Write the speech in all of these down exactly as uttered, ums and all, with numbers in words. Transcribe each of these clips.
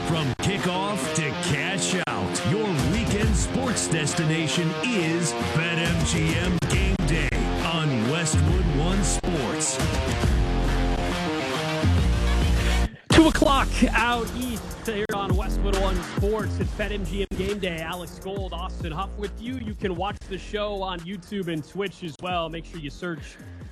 From kickoff to cash out, your weekend sports destination is BetMGM Game Day on Westwood One Sports. Two o'clock out east here on Westwood One Sports. It's BetMGM Game Day. Alex Gold, Austin Huff with you. You can watch the show on YouTube and Twitch as well. Make sure you search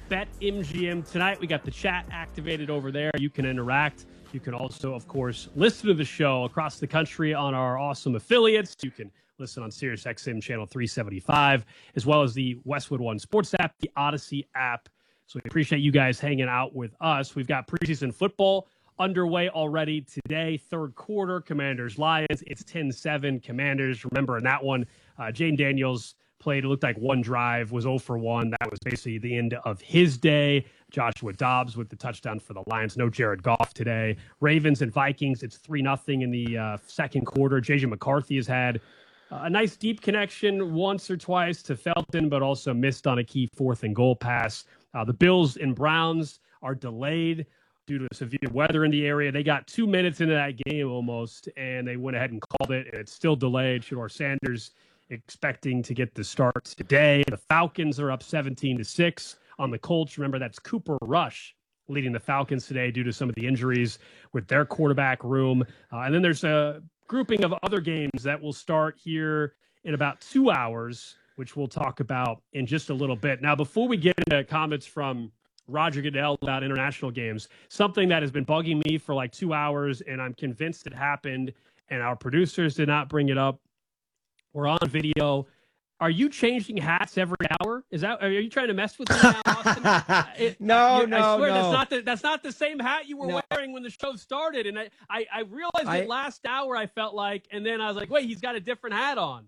BetMGM tonight. We got the chat activated over there. You can interact. You can also, of course, listen to the show across the country on our awesome affiliates. You can listen on SiriusXM channel three seventy-five, as well as the Westwood One Sports app, the Odyssey app. So we appreciate you guys hanging out with us. We've got preseason football underway already today. Third quarter, Commanders Lions. It's ten seven Commanders. Remember in that one, uh, Jane Daniels played. It looked like one drive, was zero for one. That was basically the end of his day. Joshua Dobbs with the touchdown for the Lions. No Jared Goff today. Ravens and Vikings, it's three nothing in the uh, second quarter. J J McCarthy has had uh, a nice deep connection once or twice to Felton, but also missed on a key fourth and goal pass. Uh, the Bills and Browns are delayed due to severe weather in the area. They got two minutes into that game almost, and they went ahead and called it, and it's still delayed. Shedeur Sanders expecting to get the start today. The Falcons are up seventeen to six on the Colts. Remember, that's Cooper Rush leading the Falcons today due to some of the injuries with their quarterback room. Uh, and then there's a grouping of other games that will start here in about two hours, which we'll talk about in just a little bit. Now, before we get into comments from Roger Goodell about international games, something that has been bugging me for like two hours, and I'm convinced it happened, and our producers did not bring it up. We're on video. Are you changing hats every hour? Is that? Are you trying to mess with me now, Austin? It, no, you, no, I swear no. That's not the that's not the same hat you were no. wearing when the show started. And I, I, I realized I, it last hour. I felt like, and then I was like, wait, he's got a different hat on.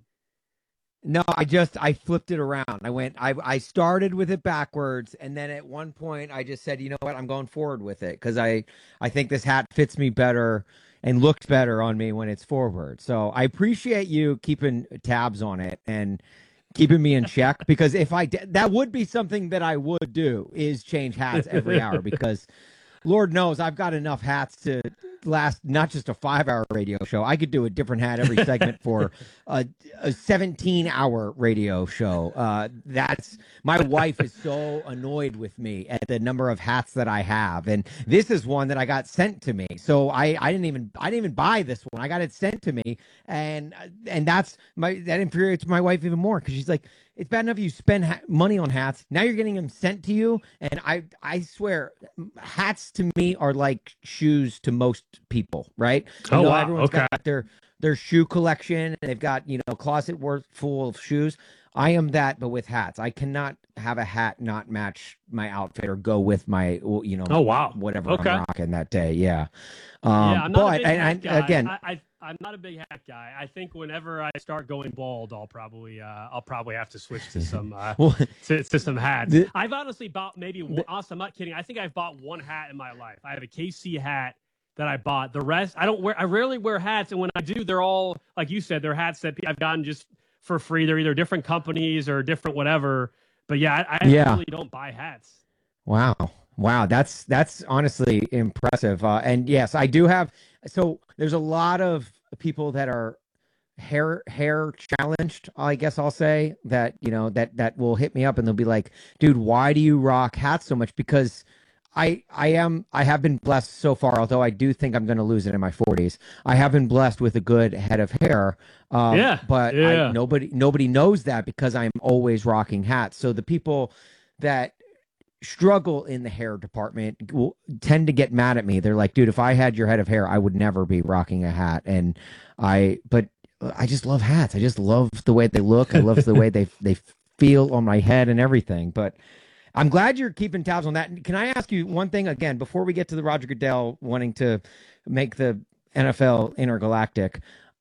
No, I just I flipped it around. I went. I I started with it backwards, and then at one point I just said, you know what, I'm going forward with it because I I think this hat fits me better and looks better on me when it's forward. So I appreciate you keeping tabs on it and keeping me in check, because if I did, that would be something that I would do, is change hats every hour, because Lord knows I've got enough hats to last not just a five-hour radio show. I could do a different hat every segment for a, a seventeen-hour radio show. Uh, that's my wife is so annoyed with me at the number of hats that I have, and this is one that I got sent to me. So I, I didn't even I didn't even buy this one. I got it sent to me, and and that's my that infuriates my wife even more, because she's like, it's bad enough you spend ha- money on hats. Now you're getting them sent to you. And I I swear, hats to me are like shoes to most people, right? Oh, you know, wow. Everyone's Okay. got their, their shoe collection, and they've got, you know, a closet worth full of shoes. I am that, but with hats. I cannot have a hat not match my outfit or go with my, you know, Oh, wow. whatever Okay. I'm rocking that day. Yeah. Um, yeah, I'm not but, a big and, hat and guy. again, I, I, I'm not a big hat guy. I think whenever I start going bald, I'll probably uh, I'll probably have to switch to some uh, well, to, to some hats. the- I've honestly bought maybe one, honestly, I'm not kidding. I think I've bought one hat in my life. I have a K C hat that I bought. The rest, I don't wear. I rarely wear hats, and when I do, they're all, like you said, they're hats that I've gotten just for free. They're either different companies or different whatever. But yeah, I, I Yeah. really don't buy hats. Wow. Wow. That's, that's honestly impressive. Uh, and yes, I do have, so there's a lot of people that are hair, hair challenged, I guess I'll say, that, you know, that, that will hit me up and they'll be like, dude, why do you rock hats so much? Because I, I am, I have been blessed so far, although I do think I'm going to lose it in my forties. I have been blessed with a good head of hair. Um, Yeah, but yeah. I, nobody, nobody knows that because I'm always rocking hats. So the people that struggle in the hair department will tend to get mad at me. They're like, dude, if I had your head of hair, I would never be rocking a hat. And I, but I just love hats. I just love the way they look. I love the way they, they feel on my head and everything. But I'm glad you're keeping tabs on that. Can I ask you one thing again, before we get to the Roger Goodell wanting to make the N F L intergalactic?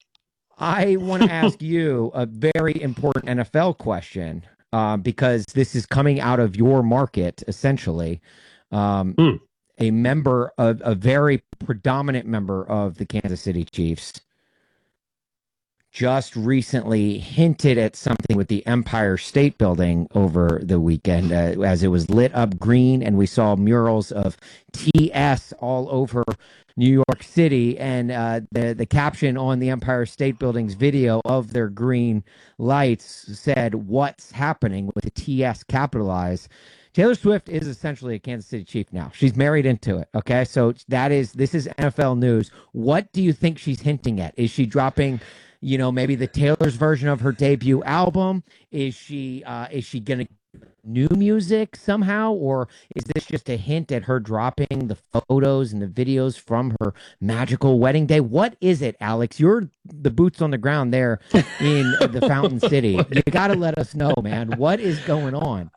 I want to ask you a very important N F L question. Um, because this is coming out of your market, essentially. Um, Mm. A member of a very predominant member of the Kansas City Chiefs just recently hinted at something with the Empire State Building over the weekend uh, as it was lit up green, and we saw murals of T S all over New York City. And uh, the, the caption on the Empire State Building's video of their green lights said, "What's happening?" with the T S capitalized. Taylor Swift is essentially a Kansas City Chief now. She's married into it. Okay. So that is, this is N F L news. What do you think she's hinting at? Is she dropping, you know, maybe the Taylor's version of her debut album? Is she, uh, is she going to new music somehow? Or is this just a hint at her dropping the photos and the videos from her magical wedding day? What is it, Alex? You're the boots on the ground there in the Fountain City. You got to let us know, man. What is going on?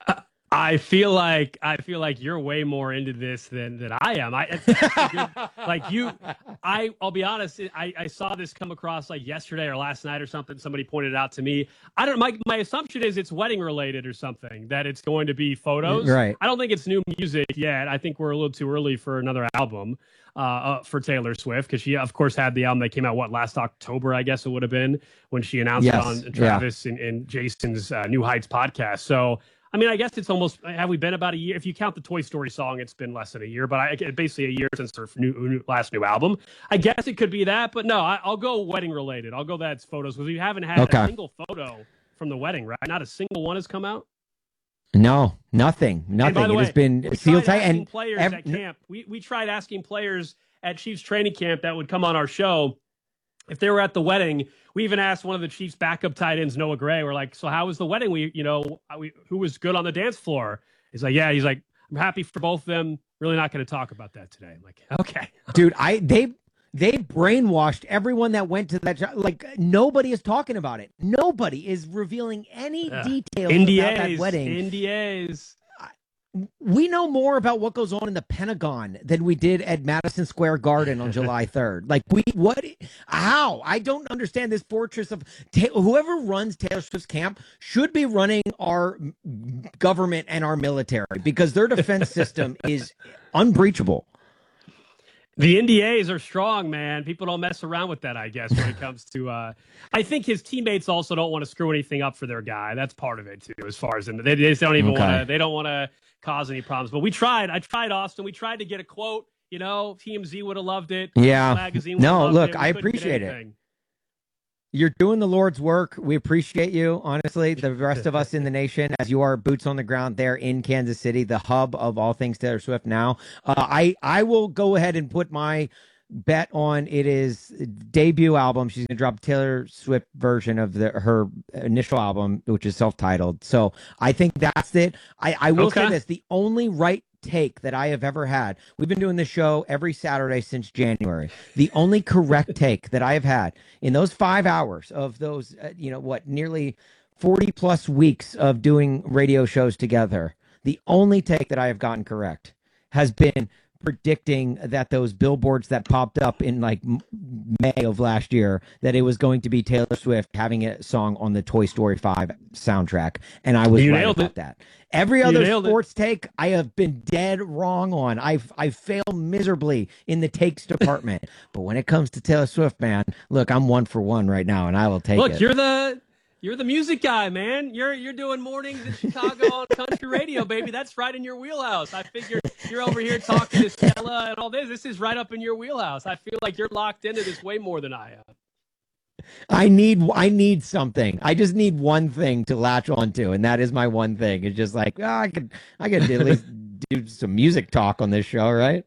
I feel like I feel like you're way more into this than than I am. I it's good, like you. I I'll be honest. I, I saw this come across like yesterday or last night or something. Somebody pointed it out to me. I don't. My my assumption is it's wedding related or something. That it's going to be photos. Right. I don't think it's new music yet. I think we're a little too early for another album uh, uh for Taylor Swift, because she of course had the album that came out what last October, I guess it would have been, when she announced yes. it on Travis yeah. and, and Jason's uh, New Heights podcast. So. I mean, I guess it's almost, have we been about a year? If you count the Toy Story song, it's been less than a year, but I basically a year since her new, new, last new album. I guess it could be that, but no, I, I'll go wedding related. I'll go that's photos, because we haven't had okay. a single photo from the wedding, right? Not a single one has come out? No, nothing, nothing. By the it way, has been sealed tight. And players ev- at camp, we, we tried asking players at Chiefs training camp that would come on our show if they were at the wedding. We even asked one of the Chiefs' backup tight ends, Noah Gray. We're like, "So how was the wedding? We, you know, we, who was good on the dance floor?" He's like, "Yeah." He's like, "I'm happy for both of them. Really not going to talk about that today." I'm like, "Okay, dude." I they they brainwashed everyone that went to that job. Like nobody is talking about it. Nobody is revealing any uh, details N D As, about that wedding. N D As. We know more about what goes on in the Pentagon than we did at Madison Square Garden on July third. Like we, what, how? I don't understand this fortress of whoever runs Taylor Swift's camp should be running our government and our military, because their defense system is unbreachable. The N D As are strong, man. People don't mess around with that, I guess, when it comes to uh I think his teammates also don't want to screw anything up for their guy. That's part of it too, as far as they, they just don't even okay. want to they don't want to cause any problems. But we tried. I tried, Austin. We tried to get a quote, you know, T M Z would have loved it. Yeah. Magazine no, look, I appreciate it. You're doing the Lord's work. We appreciate you, honestly, the rest of us in the nation, as you are boots on the ground there in Kansas City, the hub of all things Taylor Swift now. Uh, I, I will go ahead and put my bet on it is debut album. She's going to drop Taylor Swift version of the her initial album, which is self-titled. So I think that's it. I, I will okay. say this, the only right take that I have ever had. We've been doing this show every Saturday since January. The only correct take that I have had in those five hours of those, uh, you know, what, nearly forty plus weeks of doing radio shows together, the only take that I have gotten correct has been predicting that those billboards that popped up in like May of last year, that it was going to be Taylor Swift having a song on the Toy Story five soundtrack. And I was you right about it. that. Every other sports it. take, I have been dead wrong on. I've I fail miserably in the takes department. But when it comes to Taylor Swift, man, look, I'm one for one right now, and I will take look, it. Look, you're the You're the music guy, man. You're you're doing mornings in Chicago on country radio, baby. That's right in your wheelhouse. I figured you're over here talking to Stella and all this. This is right up in your wheelhouse. I feel like you're locked into this way more than I am. I need I need something. I just need one thing to latch onto, and that is my one thing. It's just like, oh, I could I could at least do some music talk on this show, right?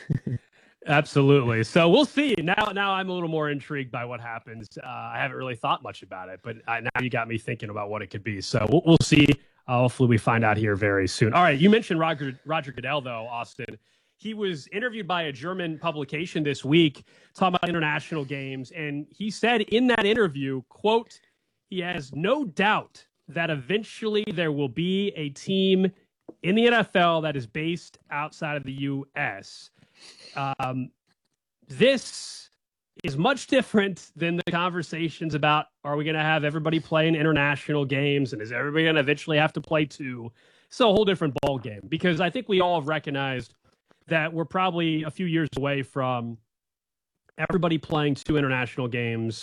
Absolutely. So we'll see. Now, now I'm a little more intrigued by what happens. Uh, I haven't really thought much about it, but I, now you got me thinking about what it could be. So we'll, we'll see. Uh, hopefully we find out here very soon. All right. You mentioned Roger, Roger Goodell, though, Austin. He was interviewed by a German publication this week talking about international games. And he said in that interview, quote, he has no doubt that eventually there will be a team in the N F L that is based outside of the U S Um, this is much different than the conversations about, are we going to have everybody playing international games, and is everybody going to eventually have to play two? It's a whole different ball game, because I think we all have recognized that we're probably a few years away from everybody playing two international games,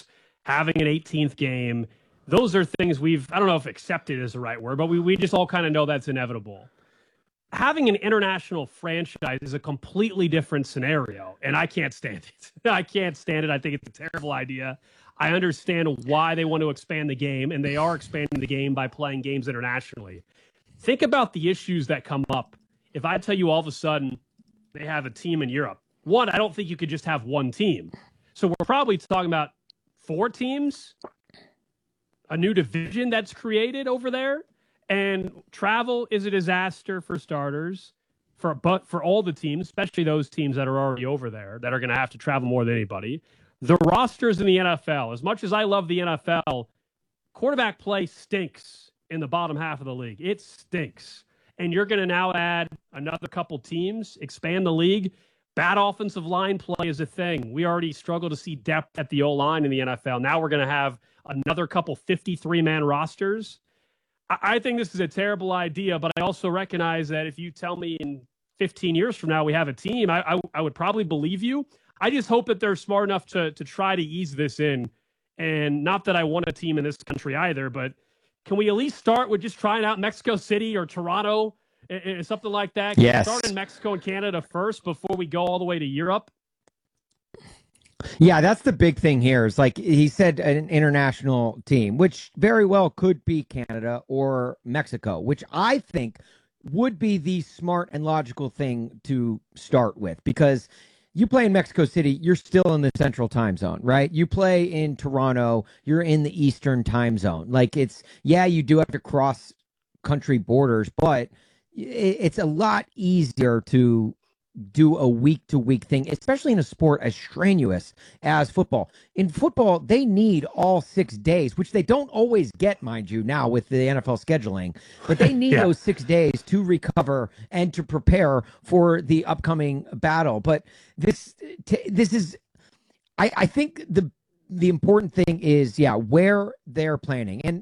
having an eighteenth game. Those are things we've, I don't know if accepted is the right word, but we, we just all kind of know that's inevitable. Having an international franchise is a completely different scenario, and I can't stand it. I can't stand it. I think it's a terrible idea. I understand why they want to expand the game, and they are expanding the game by playing games internationally. Think about the issues that come up. If I tell you all of a sudden they have a team in Europe, one, I don't think you could just have one team. So we're probably talking about four teams, a new division that's created over there. And travel is a disaster for starters, for but for all the teams, especially those teams that are already over there that are going to have to travel more than anybody. The rosters in the N F L, as much as I love the N F L, quarterback play stinks in the bottom half of the league. It stinks. And you're going to now add another couple teams, expand the league. Bad offensive line play is a thing. We already struggle to see depth at the O-line in the N F L. Now we're going to have another couple fifty-three man rosters. I think this is a terrible idea, but I also recognize that if you tell me in fifteen years from now we have a team, I, I, I would probably believe you. I just hope that they're smart enough to to try to ease this in. And not that I want a team in this country either, but can we at least start with just trying out Mexico City or Toronto, or something like that? Can yes. we start in Mexico and Canada first before we go all the way to Europe? Yeah, that's the big thing here. Is like he said, an international team, which very well could be Canada or Mexico, which I think would be the smart and logical thing to start with, because you play in Mexico City, you're still in the central time zone, right? You play in Toronto, you're in the eastern time zone. Like it's, yeah, you do have to cross country borders, but it's a lot easier to do a week-to-week thing, especially in a sport as strenuous as football. In football, they need all six days, which they don't always get, mind you, now with the N F L scheduling. But they need yeah. those six days to recover and to prepare for the upcoming battle. But this, t- this is, I, I think the the important thing is, yeah, where they're planning. And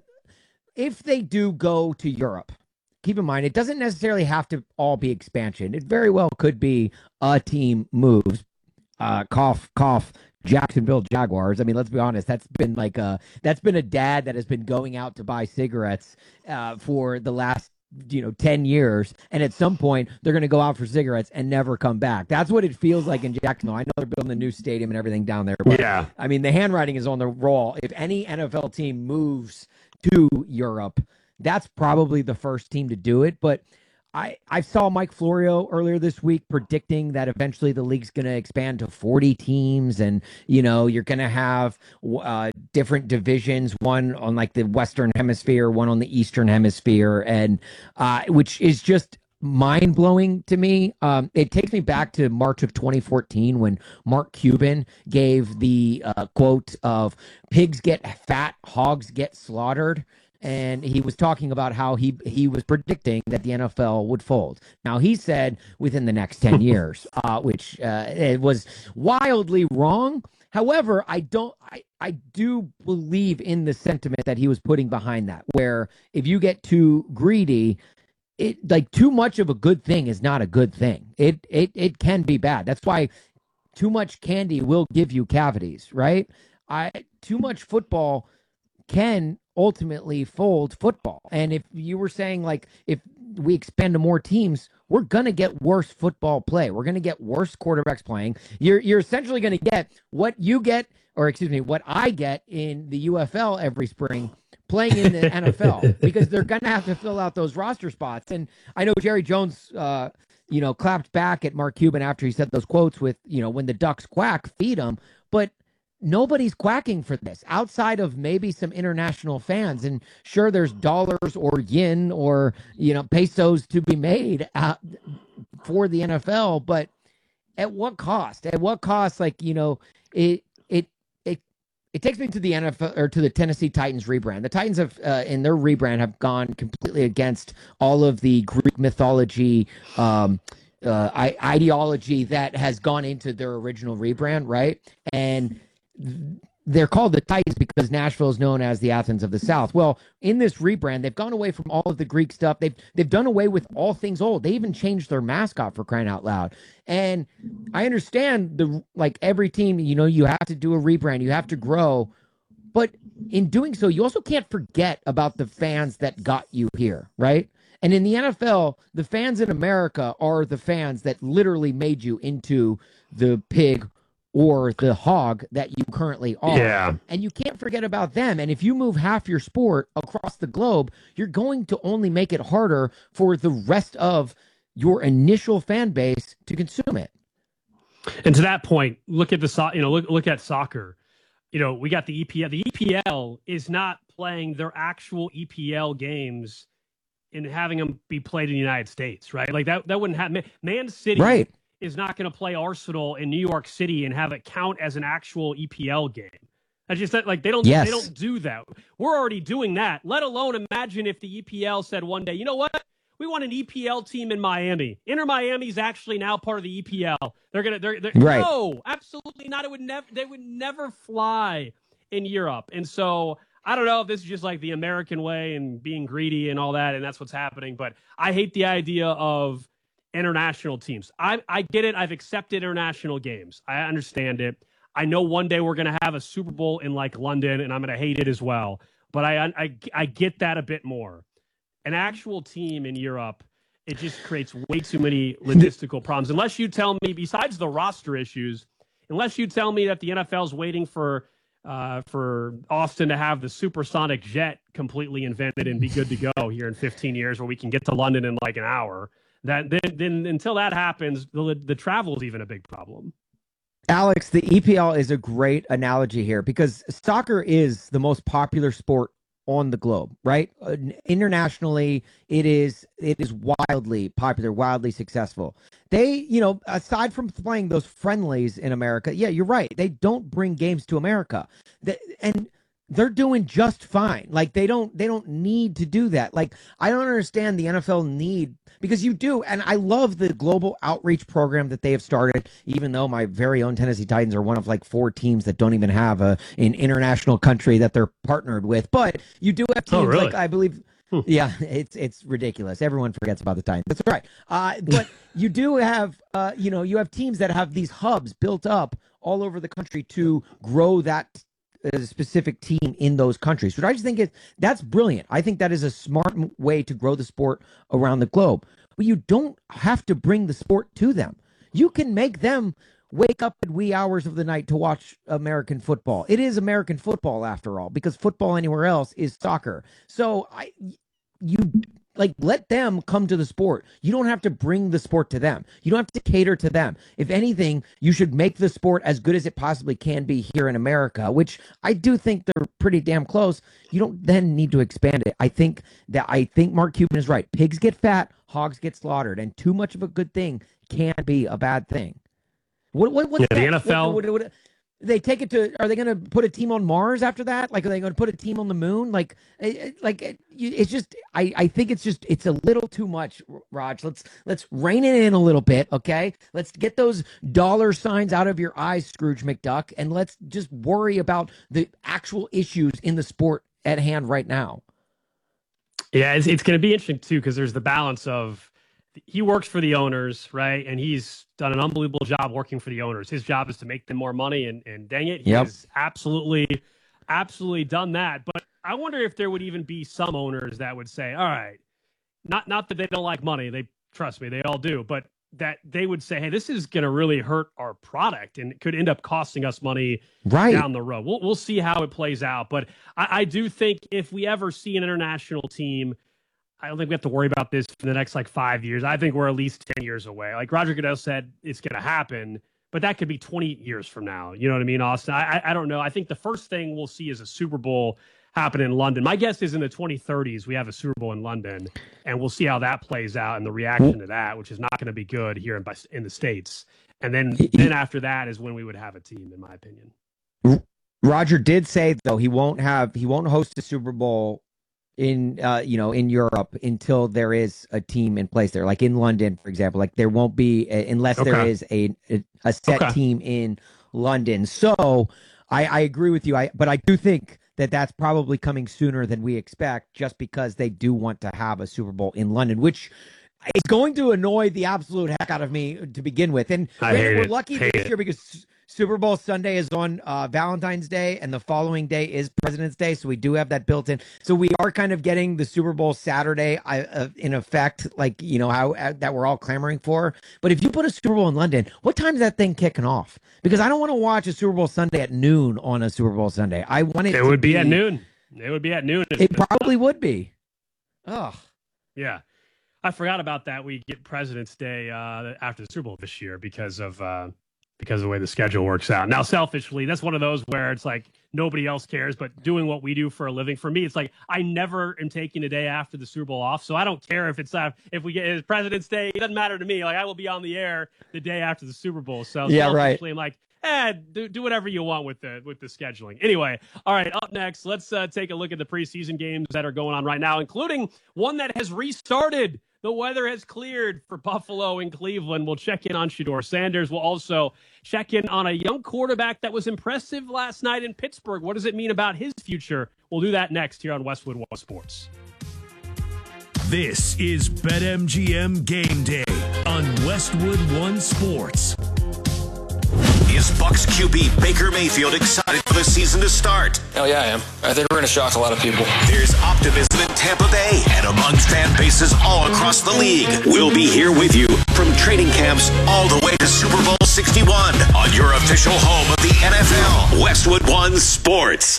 if they do go to Europe, keep in mind, it doesn't necessarily have to all be expansion. It very well could be a team moves, uh, cough, cough, Jacksonville Jaguars. I mean, let's be honest. That's been like a, that's been a dad that has been going out to buy cigarettes uh, for the last, you know, ten years. And at some point they're going to go out for cigarettes and never come back. That's what it feels like in Jacksonville. I know they're building a new stadium and everything down there. But, yeah. I mean, the handwriting is on the wall. If any N F L team moves to Europe, that's probably the first team to do it. But I, I saw Mike Florio earlier this week predicting that eventually the league's going to expand to forty teams. And, you know, you're going to have uh, different divisions, one on like the Western Hemisphere, one on the Eastern Hemisphere, and uh, which is just mind blowing to me. Um, it takes me back to March of twenty fourteen when Mark Cuban gave the uh, quote of pigs get fat, hogs get slaughtered. And he was talking about how he he was predicting that the N F L would fold. Now, he said within the next ten years, uh, which uh, it was wildly wrong. However, I don't I, I do believe in the sentiment that he was putting behind that, where if you get too greedy, it like too much of a good thing is not a good thing. It it it can be bad. That's why too much candy will give you cavities, right? I too much football can ultimately fold football. And if you were saying, like, if we expand to more teams, we're going to get worse football play. We're going to get worse quarterbacks playing. You're you're essentially going to get what you get, or excuse me, what I get in the U F L every spring playing in the N F L, because they're going to have to fill out those roster spots. And I know Jerry Jones, uh, you know, clapped back at Mark Cuban after he said those quotes with, you know, when the ducks quack, feed them. But nobody's quacking for this outside of maybe some international fans. And sure, there's dollars or yen or, you know, pesos to be made uh, for the N F L. But at what cost? At what cost? Like, you know, it, it, it, it takes me to the N F L or to the Tennessee Titans rebrand. The Titans have, uh, in their rebrand, have gone completely against all of the Greek mythology, um, uh, I- ideology that has gone into their original rebrand. Right. And they're called the Titans because Nashville is known as the Athens of the South. Well, in this rebrand, they've gone away from all of the Greek stuff. They've they've done away with all things old. They even changed their mascot, for crying out loud. And I understand the like every team, you know, you have to do a rebrand, you have to grow. But in doing so, you also can't forget about the fans that got you here, right? And in the N F L, the fans in America are the fans that literally made you into the pig or the hog that you currently are. Yeah. And you can't forget about them. And if you move half your sport across the globe, you're going to only make it harder for the rest of your initial fan base to consume it. And to that point, look at the so- you know look look at soccer. You know, we got the E P L. The E P L is not playing their actual E P L games and having them be played in the United States, right? Like that that wouldn't happen. Man City Right. is not going to play Arsenal in New York City and have it count as an actual E P L game. I just like they don't Yes. they don't do that. We're already doing that. Let alone imagine if the E P L said one day, you know what? We want an E P L team in Miami. Inter Miami is actually now part of the E P L. They're gonna, they're, they're Right. no, absolutely not. It would never, they would never fly in Europe. And so I don't know if this is just like the American way and being greedy and all that, and that's what's happening. But I hate the idea of international teams. I, I get it. I've accepted international games. I understand it. I know one day we're gonna have a Super Bowl in like London, and I'm gonna hate it as well. But I, I, I get that a bit more. An actual team in Europe, it just creates way too many logistical problems. Unless you tell me, besides the roster issues, unless you tell me that the N F L is waiting for uh, for Austin to have the supersonic jet completely invented and be good to go here in fifteen years, where we can get to London in like an hour, that then, then until that happens, the, the travel is even a big problem. Alex, the E P L is a great analogy here because soccer is the most popular sport on the globe, right? Uh, internationally, it is it is wildly popular, wildly successful. They, you know, aside from playing those friendlies in America, yeah, you're right. They don't bring games to America, they, and they're doing just fine. Like they don't they don't need to do that. Like I don't understand the N F L need, because you do, and I love the global outreach program that they have started, even though my very own Tennessee Titans are one of like four teams that don't even have a an international country that they're partnered with. But you do have teams Oh, really? like, I believe, Hmm. yeah, it's it's ridiculous. Everyone forgets about the Titans. That's right. Uh, but you do have, uh, you know, you have teams that have these hubs built up all over the country to grow that a specific team in those countries, which I just think is that's brilliant. I think that is a smart m- way to grow the sport around the globe. But you don't have to bring the sport to them. You can make them wake up at wee hours of the night to watch American football. It is American football after all, because football anywhere else is soccer. So I, you like let them come to the sport. You don't have to bring the sport to them. You don't have to cater to them. If anything, you should make the sport as good as it possibly can be here in America, which I do think they're pretty damn close. You don't then need to expand it. I think that I think Mark Cuban is right. Pigs get fat, hogs get slaughtered, and too much of a good thing can be a bad thing. What what what's Yeah, the that? N F L. What, what, what, they take it to? Are they going to put a team on Mars after that? Like, are they going to put a team on the moon? Like, it, it- like it, you- it's just. I I think it's just. It's a little too much, Raj. Let's let's rein it in a little bit, okay? Let's get those dollar signs out of your eyes, Scrooge McDuck, and let's just worry about the actual issues in the sport at hand right now. Yeah, it's, it's going to be interesting, too, because there's the balance of he works for the owners, right? And he's done an unbelievable job working for the owners. His job is to make them more money, and, and dang it, he Yep. has absolutely, absolutely done that. But I wonder if there would even be some owners that would say, all right, not not that they don't like money. They trust me, they all do. But that they would say, hey, this is going to really hurt our product and it could end up costing us money Right. down the road. We'll, we'll see how it plays out. But I, I do think if we ever see an international team, I don't think we have to worry about this for the next like five years. I think we're at least ten years away. Like Roger Goodell said, it's going to happen, but that could be twenty years from now. You know what I mean, Austin? I, I, I don't know. I think the first thing we'll see is a Super Bowl happen in London. My guess is in the twenty thirties, we have a Super Bowl in London, and we'll see how that plays out and the reaction to that, which is not going to be good here in, in the States. And then, then after that is when we would have a team, in my opinion. Roger did say though he won't have he won't host a Super Bowl in uh you know in Europe until there is a team in place there, like in London, for example. Like there won't be a, unless there Okay. is a a, a set Okay. team in London. So I, I agree with you. I but I do think that that's probably coming sooner than we expect, just because they do want to have a Super Bowl in London, which is going to annoy the absolute heck out of me to begin with. And I granted, hate we're it. lucky Hate this it. year because Super Bowl Sunday is on uh, Valentine's Day, and the following day is President's Day, so we do have that built in. So we are kind of getting the Super Bowl Saturday uh, in effect, like, you know, how uh, that we're all clamoring for. But if you put a Super Bowl in London, what time is that thing kicking off? Because I don't want to watch a Super Bowl Sunday at noon on a Super Bowl Sunday. I want it. It to would be, be at noon. It would be at noon. It probably would be. Oh, yeah. I forgot about that. We get President's Day uh, after the Super Bowl this year because of. Uh, because of the way the schedule works out. Now, selfishly, that's one of those where it's like nobody else cares, but doing what we do for a living, for me, it's like I never am taking a day after the Super Bowl off, so I don't care if it's uh, if we get it's President's Day. It doesn't matter to me. Like, I will be on the air the day after the Super Bowl. So yeah, right. I'm like, eh, do, do whatever you want with the with the scheduling. Anyway, all right, up next, let's uh, take a look at the preseason games that are going on right now, including one that has restarted. The weather has cleared for Buffalo and Cleveland. We'll check in on Shedeur Sanders. We'll also check in on a young quarterback that was impressive last night in Pittsburgh. What does it mean about his future? We'll do that next here on Westwood One Sports. This is BetMGM Game Day on Westwood One Sports. Is Bucs Q B Baker Mayfield excited for the season to start? Hell yeah, I am. I think we're going to shock a lot of people. There's optimism in Tampa Bay and among fan bases all across the league. We'll be here with you from training camps all the way to Super Bowl sixty-one on your official home of the N F L, Westwood One Sports.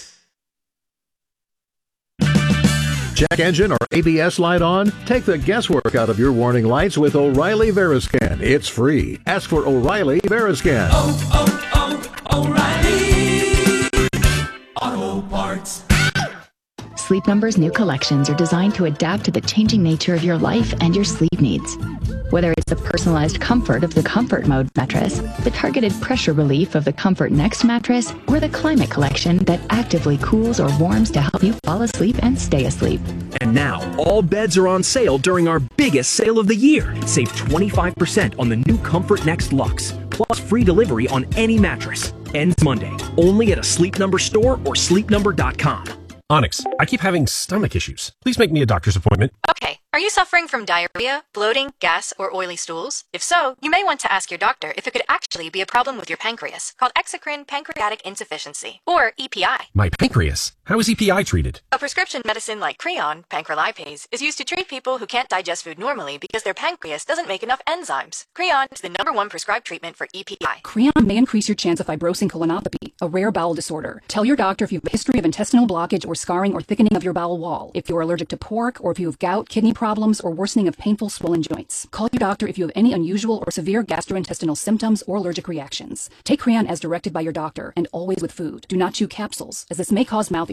Check engine or A B S light on? Take the guesswork out of your warning lights with O'Reilly Veriscan. It's free. Ask for O'Reilly Veriscan. Oh, oh, oh, O'Reilly Auto Parts. Sleep Number's new collections are designed to adapt to the changing nature of your life and your sleep needs. Whether it's the personalized comfort of the Comfort Mode mattress, the targeted pressure relief of the Comfort Next mattress, or the Climate Collection that actively cools or warms to help you fall asleep and stay asleep. And now, all beds are on sale during our biggest sale of the year. Save twenty-five percent on the new Comfort Next Luxe, plus free delivery on any mattress. Ends Monday, only at a Sleep Number store or sleep number dot com. Onyx, I keep having stomach issues. Please make me a doctor's appointment. Okay. Are you suffering from diarrhea, bloating, gas, or oily stools? If so, you may want to ask your doctor if it could actually be a problem with your pancreas, called exocrine pancreatic insufficiency, or E P I. My pancreas? How is E P I treated? A prescription medicine like Creon, pancrelipase, is used to treat people who can't digest food normally because their pancreas doesn't make enough enzymes. Creon is the number one prescribed treatment for E P I. Creon may increase your chance of fibrosing colonopathy, a rare bowel disorder. Tell your doctor if you have a history of intestinal blockage or scarring or thickening of your bowel wall, if you are allergic to pork, or if you have gout, kidney problems, or worsening of painful swollen joints. Call your doctor if you have any unusual or severe gastrointestinal symptoms or allergic reactions. Take Creon as directed by your doctor, and always with food. Do not chew capsules, as this may cause mouth